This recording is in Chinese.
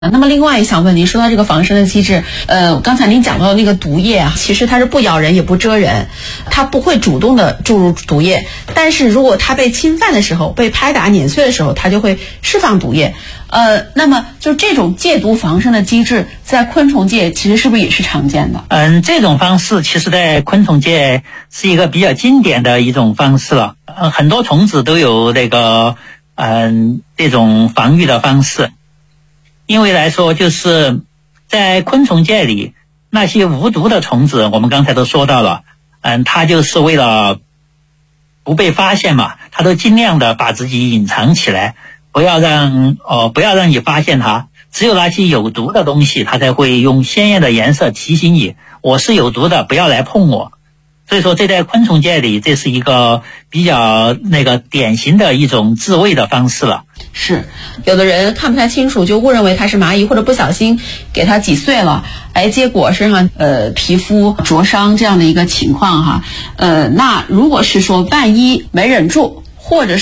那么另外也想问您，说到这个防身的机制，刚才您讲到那个毒液啊，其实它是不咬人也不蛰人，它不会主动的注入毒液，但是如果它被侵犯的时候，被拍打碾碎的时候，它就会释放毒液。那么就这种戒毒防身的机制，在昆虫界其实是不是也是常见的？ 这种方式其实在昆虫界是一个比较经典的一种方式了。很多虫子都有这种防御的方式。因为来说，就是在昆虫界里，那些无毒的虫子，我们刚才都说到了，它就是为了不被发现嘛，它都尽量的把自己隐藏起来，不要让你发现它。只有那些有毒的东西，它才会用鲜艳的颜色提醒你，我是有毒的，不要来碰我。所以说，这在昆虫界里，这是一个比较典型的一种自卫的方式了。 是，有的人看不太清楚，就误认为它是蚂蚁，或者不小心给它挤碎了，结果身上皮肤灼伤这样的一个情况哈。那如果是说万一没忍住，或者是